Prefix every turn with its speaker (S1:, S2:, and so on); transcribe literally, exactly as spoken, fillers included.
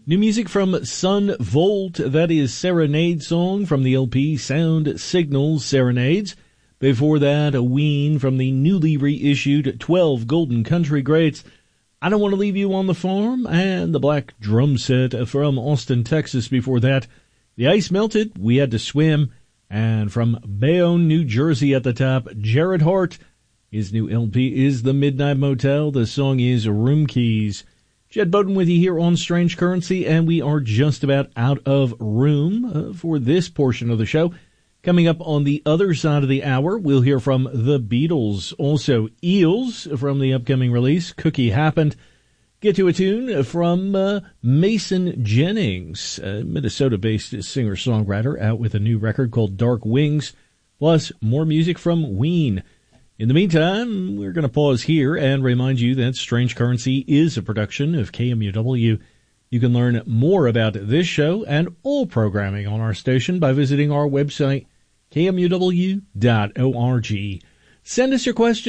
S1: New music from Sun Volt, that is Serenade song from the L P Sound Signals Serenades. Before that, a Ween from the newly reissued twelve Golden Country Greats. I Don't Want to Leave You on the Farm, and the Black Drum Set from Austin, Texas. Before that, The Ice Melted, We Had to Swim, and from Bayonne, New Jersey at the top, Jared Hart. His new L P is The Midnight Motel. The song is Room Keys. Jed Bowden with you here on Strange Currency, and we are just about out of room uh, for this portion of the show. Coming up on the other side of the hour, we'll hear from the Beatles. Also, Eels from the upcoming release, Cookie Happened. Get to a tune from uh, Mason Jennings, a Minnesota-based singer-songwriter, out with a new record called Dark Wings, plus more music from Ween. In the meantime, we're going to pause here and remind you that Strange Currency is a production of K M U W. You can learn more about this show and all programming on our station by visiting our website, K M U W dot org. Send us your questions.